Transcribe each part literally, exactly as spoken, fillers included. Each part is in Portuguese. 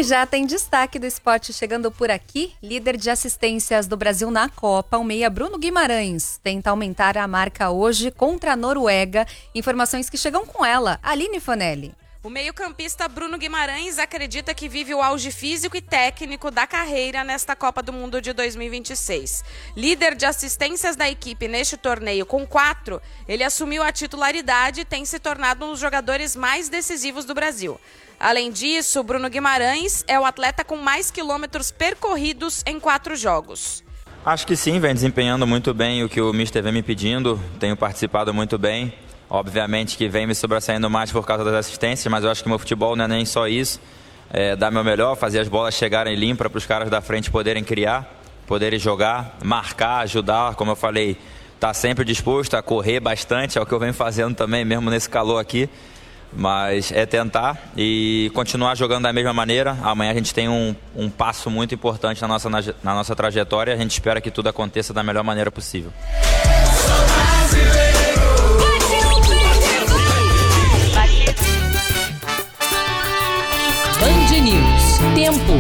E já tem destaque do esporte chegando por aqui. Líder de assistências do Brasil na Copa, o meia Bruno Guimarães tenta aumentar a marca hoje contra a Noruega. Informações que chegam com ela, Aline Fanelli. O meio-campista Bruno Guimarães acredita que vive o auge físico e técnico da carreira nesta Copa do Mundo de dois mil e vinte e seis. Líder de assistências da equipe neste torneio com quatro, ele assumiu a titularidade e tem se tornado um dos jogadores mais decisivos do Brasil. Além disso, Bruno Guimarães é o atleta com mais quilômetros percorridos em quatro jogos. Acho que sim, vem desempenhando muito bem o que o mister vem me pedindo, tenho participado muito bem. Obviamente que vem me sobressaindo mais por causa das assistências, mas eu acho que meu futebol não é nem só isso. É dar meu melhor, fazer as bolas chegarem limpas para os caras da frente poderem criar, poderem jogar, marcar, ajudar, como eu falei, tá sempre disposto a correr bastante, é o que eu venho fazendo também, mesmo nesse calor aqui. Mas é tentar e continuar jogando da mesma maneira. Amanhã a gente tem um, um passo muito importante na nossa, na, na nossa trajetória. A gente espera que tudo aconteça da melhor maneira possível. Band News. Tempo.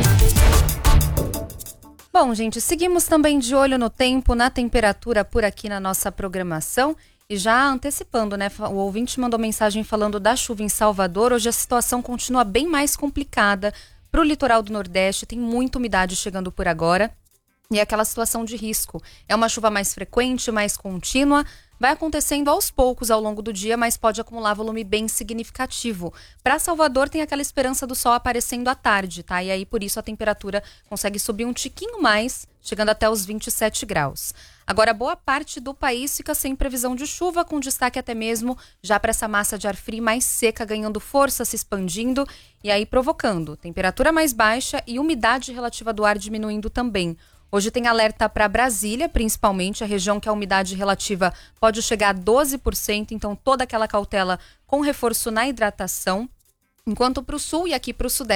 Bom, gente, seguimos também de olho no tempo, na temperatura por aqui na nossa programação. E já antecipando, né? O ouvinte mandou mensagem falando da chuva em Salvador. Hoje a situação continua bem mais complicada para o litoral do Nordeste. Tem muita umidade chegando por agora. E é aquela situação de risco. É uma chuva mais frequente, mais contínua. Vai acontecendo aos poucos ao longo do dia, mas pode acumular volume bem significativo. Para Salvador tem aquela esperança do sol aparecendo à tarde, tá? E aí por isso a temperatura consegue subir um tiquinho mais, chegando até os vinte e sete graus. Agora boa parte do país fica sem previsão de chuva, com destaque até mesmo já para essa massa de ar frio mais seca, ganhando força, se expandindo e aí provocando temperatura mais baixa e umidade relativa do ar diminuindo também. Hoje tem alerta para Brasília, principalmente a região que a umidade relativa pode chegar a doze por cento, então toda aquela cautela com reforço na hidratação. Enquanto para o sul e aqui para o sudeste,